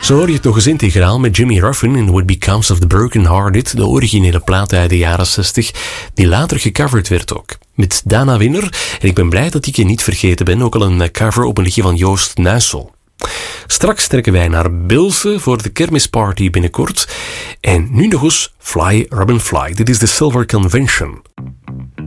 Zo hoor je het nog eens integraal met Jimmy Ruffin in What Becomes of the Broken Hearted, de originele plaat uit de jaren 60, die later gecoverd werd ook. Met Dana Winner, en ik ben blij dat ik je niet vergeten ben, ook al een cover op een liedje van Joost Nuissel. Straks trekken wij naar Bilse voor de kermisparty binnenkort. En nu nog eens Fly Robin Fly. Dit is de Silver Convention.